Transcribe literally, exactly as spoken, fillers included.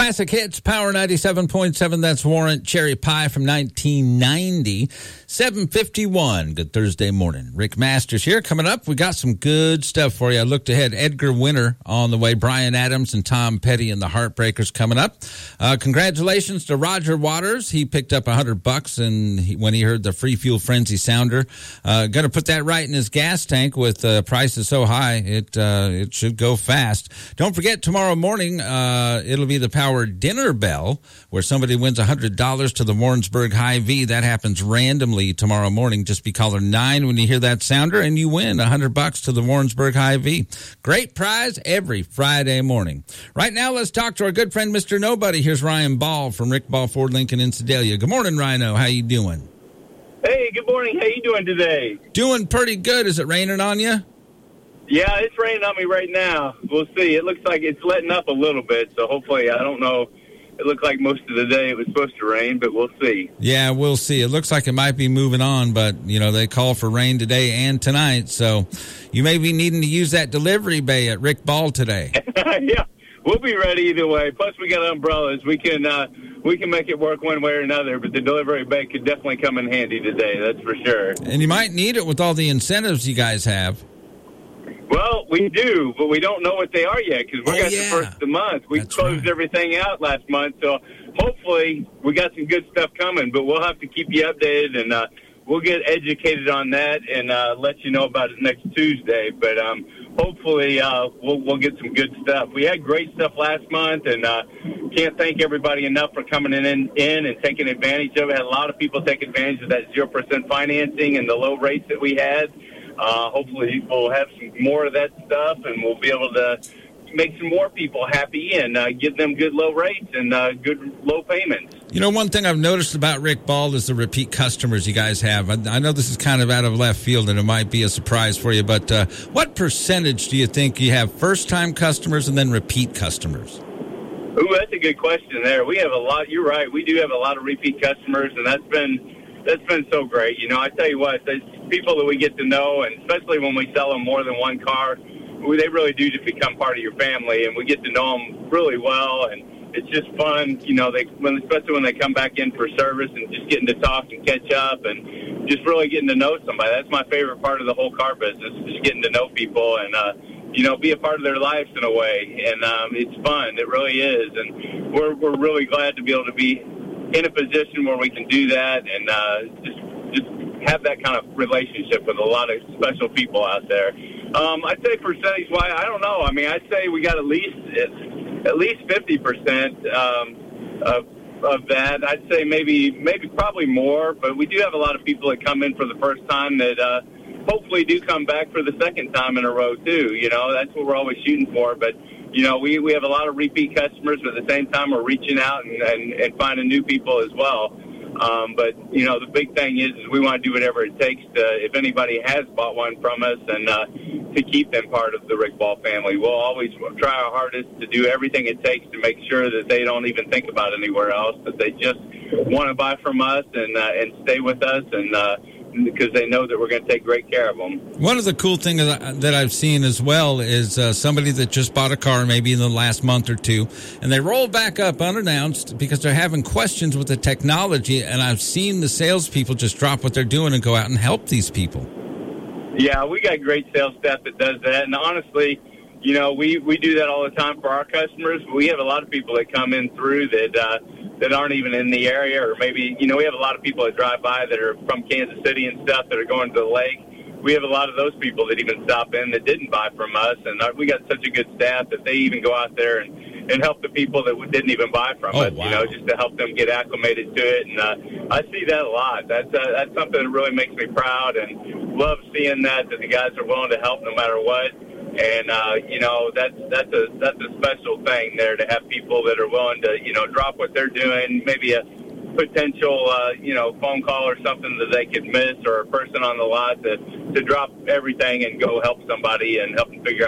Classic Hits, Power ninety-seven point seven. That's Warrant Cherry Pie from nineteen ninety. seven fifty-one. Good Thursday morning. Rick Masters here. Coming up, we got some good stuff for you. I looked ahead. Edgar Winter on the way. Bryan Adams and Tom Petty and the Heartbreakers coming up. Uh, congratulations to Roger Waters. He picked up one hundred bucks and he, when he heard the Free Fuel Frenzy sounder. Uh, going to put that right in his gas tank with uh, prices so high, it uh, it should go fast. Don't forget, tomorrow morning, uh, it'll be the Power Dinner Bell, where somebody wins one hundred dollars to the Warrensburg Hy-Vee. That happens randomly tomorrow morning. Just be caller nine when you hear that sounder, and you win one hundred bucks to the Warrensburg Hy-Vee. Great prize every Friday morning. Right now, let's talk to our good friend, Mister Nobody. Here's Ryan Ball from Rick Ball Ford Lincoln in Sedalia. Good morning, Rhino. How you doing? Hey, good morning. How you doing today? Doing pretty good. Is it raining on you? Yeah, it's raining on me right now. We'll see. It looks like it's letting up a little bit, so hopefully, I don't know. It looked like most of the day it was supposed to rain, but we'll see. Yeah, we'll see. It looks like it might be moving on, but, you know, they call for rain today and tonight, so you may be needing to use that delivery bay at Rick Ball today. Yeah, we'll be ready either way. Plus, we got umbrellas. We can uh, we can make it work one way or another, but the delivery bay could definitely come in handy today, that's for sure. And you might need it with all the incentives you guys have. Well, we do, but we don't know what they are yet because we're oh, got yeah. the first of the month. We That's closed right. everything out last month, so hopefully we got some good stuff coming, but we'll have to keep you updated, and uh, we'll get educated on that and uh, let you know about it next Tuesday. But um, hopefully uh, we'll, we'll get some good stuff. We had great stuff last month, and uh, can't thank everybody enough for coming in, in and taking advantage of it. Had a lot of people take advantage of that zero percent financing and the low rates that we had. Uh, hopefully we'll have some more of that stuff, and we'll be able to make some more people happy and uh, give them good low rates and uh, good low payments. You know, one thing I've noticed about Rick Ball is the repeat customers you guys have. I, I know this is kind of out of left field, and it might be a surprise for you, but uh, what percentage do you think you have first-time customers and then repeat customers? Ooh, that's a good question there. We have a lot. You're right. We do have a lot of repeat customers, and that's been that's been so great. You know, I tell you what, there's people that we get to know, and especially when we sell them more than one car, we, they really do just become part of your family, and we get to know them really well, and it's just fun. You know, they when especially when they come back in for service and just getting to talk and catch up and just really getting to know somebody. That's my favorite part of the whole car business, just getting to know people and, uh, you know, be a part of their lives in a way. And um, it's fun. It really is. And we're we're really glad to be able to be in a position where we can do that and uh, just just have that kind of relationship with a lot of special people out there. Um, I'd say percentage-wise, I don't know. I mean, I'd say we got at least at least fifty percent um, of of that. I'd say maybe maybe probably more, but we do have a lot of people that come in for the first time that uh, hopefully do come back for the second time in a row too. You know, that's what we're always shooting for. But you know, we, we have a lot of repeat customers, but at the same time, we're reaching out and, and, and finding new people as well. Um, but, you know, the big thing is, is we want to do whatever it takes to, if anybody has bought one from us, and uh, to keep them part of the Rick Ball family. We'll always try our hardest to do everything it takes to make sure that they don't even think about anywhere else, that they just want to buy from us and, uh, and stay with us, and uh, because they know that we're going to take great care of them. One of the cool things that I've seen as well is uh, somebody that just bought a car maybe in the last month or two, and they roll back up unannounced because they're having questions with the technology, and I've seen the salespeople just drop what they're doing and go out and help these people. Yeah, we got great sales staff that does that, and honestly, you know, we, we do that all the time for our customers. We have a lot of people that come in through that uh, that aren't even in the area, or maybe, you know, we have a lot of people that drive by that are from Kansas City and stuff that are going to the lake. We have a lot of those people that even stop in that didn't buy from us, and we got such a good staff that they even go out there and, and help the people that didn't even buy from oh, us, wow. you know, just to help them get acclimated to it. And uh, I see that a lot. That's uh, that's something that really makes me proud, and love seeing that, that the guys are willing to help no matter what. And, uh, you know, that's, that's a, that's a special thing there, to have people that are willing to, you know, drop what they're doing, maybe a potential, uh, you know, phone call or something that they could miss, or a person on the lot to, to drop everything and go help somebody and help them figure out